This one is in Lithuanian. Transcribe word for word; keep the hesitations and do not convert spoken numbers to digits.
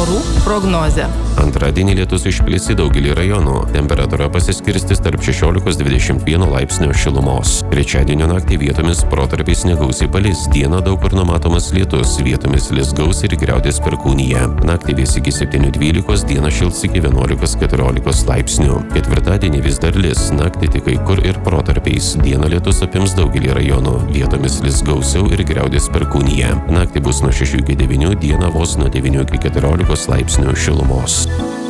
Orų prognozė. Antradienį lietus išplis į daugelį rajonų. Temperatūra pasiskirstys tarp šešiolikos dvidešimt vieno laipsnio šilumos. Trečiadienio naktį vietomis protarpiais negausiai palis. Dieną daug kur numatomas lietus, vietomis lis gausiai ir griaudės perkūnija. Naktį vės iki septynių dvylikos, dieną šils iki vienuolikos keturiolikos laipsnių. Ketvirtadienį vis dar lis, naktį tik kai kur ir protarpiais. Dieną lietus apims daugelį rajonų, vietomis lis gausiau ir griaudės perkūnija. Naktį bus nuo šešių iki devynių, dieną vos nuo devynių iki keturiolikos laipsnių šilumos.